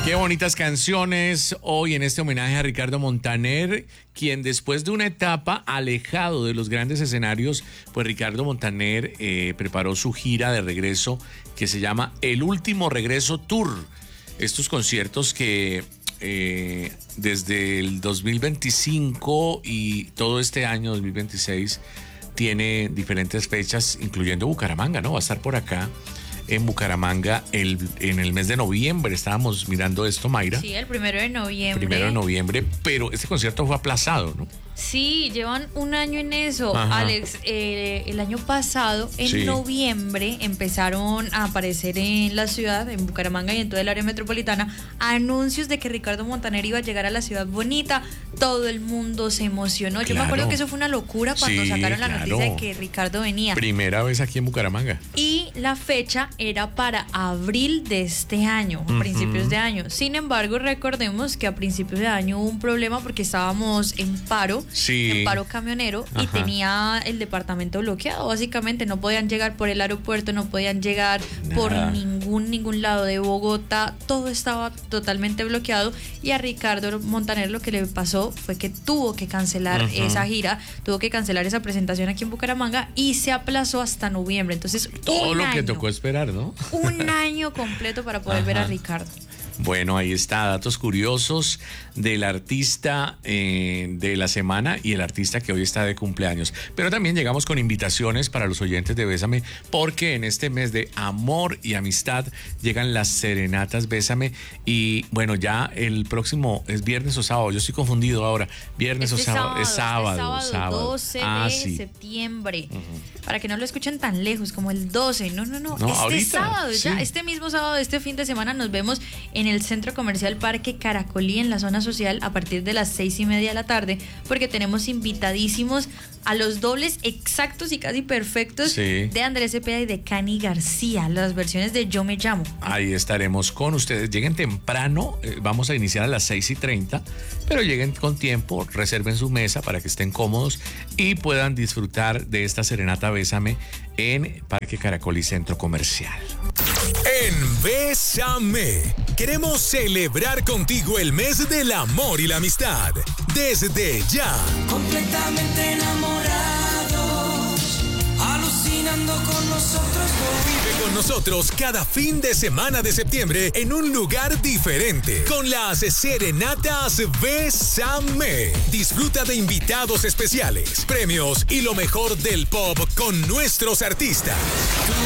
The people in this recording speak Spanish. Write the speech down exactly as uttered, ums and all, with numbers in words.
Qué bonitas canciones hoy en este homenaje a Ricardo Montaner, quien después de una etapa alejado de los grandes escenarios, pues Ricardo Montaner eh, preparó su gira de regreso que se llama El Último Regreso Tour. Estos conciertos que eh, desde el dos mil veinticinco y todo este año dos mil veintiséis tiene diferentes fechas, incluyendo Bucaramanga, ¿no? Va a estar por acá en Bucaramanga el, en el mes de noviembre. Estábamos mirando esto, Mayra. Sí, el primero de noviembre. Primero de noviembre, pero este concierto fue aplazado, ¿no? Sí, llevan un año en eso. Ajá. Alex, eh, el año pasado, en sí. noviembre, empezaron a aparecer en la ciudad, en Bucaramanga y en toda el área metropolitana, anuncios de que Ricardo Montaner iba a llegar a la ciudad bonita. Todo el mundo se emocionó. Claro. Yo me acuerdo que eso fue una locura cuando sí, sacaron la claro. noticia de que Ricardo venía. Primera vez aquí en Bucaramanga. Y la fecha era para abril de este año, uh-huh. principios de año. Sin embargo, recordemos que a principios de año hubo un problema porque estábamos en paro. Sí. En paro camionero. Ajá. Y tenía el departamento bloqueado. Básicamente no podían llegar por el aeropuerto, no podían llegar Nada. por ningún ningún lado de Bogotá. Todo estaba totalmente bloqueado y a Ricardo Montaner lo que le pasó fue que tuvo que cancelar uh-huh. esa gira, tuvo que cancelar esa presentación aquí en Bucaramanga y se aplazó hasta noviembre. Entonces todo lo año, que tocó esperar, ¿no? Un año completo para poder Ajá. ver a Ricardo. Bueno, ahí está, datos curiosos del artista eh, de la semana y el artista que hoy está de cumpleaños. Pero también llegamos con invitaciones para los oyentes de Bésame, porque en este mes de amor y amistad llegan las serenatas Bésame. Y bueno, ya el próximo es viernes o sábado, yo estoy confundido ahora. Viernes este o sábado, sábado, es sábado. Este sábado, sábado. doce ah, de sí. septiembre. Uh-huh. Para que no lo escuchen tan lejos, como el doce. No, no, no. no este ahorita, sábado, sí. ya, este mismo sábado, este fin de semana, nos vemos en el Centro Comercial Parque Caracolí, en la zona social, a partir de las seis y media de la tarde, porque tenemos invitadísimos a los dobles exactos y casi perfectos sí. de Andrés Cepeda y de Cani García, las versiones de Yo Me Llamo. Ahí estaremos con ustedes. Lleguen temprano, eh, vamos a iniciar a las seis y treinta, pero lleguen con tiempo, reserven su mesa para que estén cómodos y puedan disfrutar de esta serenata Bésame en Parque Caracolí Centro Comercial. En Bésame queremos celebrar contigo el mes del amor y la amistad. Desde ya. Completamente enamorados, alucinando con nosotros. Vive con nosotros cada fin de semana de septiembre en un lugar diferente con las serenatas Bésame. Disfruta de invitados especiales, premios y lo mejor del pop con nuestros artistas.